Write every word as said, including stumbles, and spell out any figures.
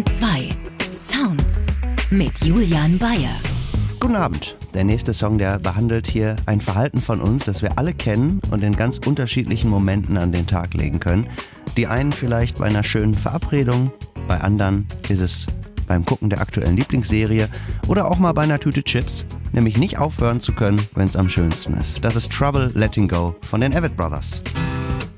zwei. Sounds mit Julian Bayer. Guten Abend. Der nächste Song, der behandelt hier ein Verhalten von uns, das wir alle kennen und in ganz unterschiedlichen Momenten an den Tag legen können. Die einen vielleicht bei einer schönen Verabredung, bei anderen ist es beim Gucken der aktuellen Lieblingsserie oder auch mal bei einer Tüte Chips, nämlich nicht aufhören zu können, wenn es am schönsten ist. Das ist Trouble Letting Go von den Avett Brothers.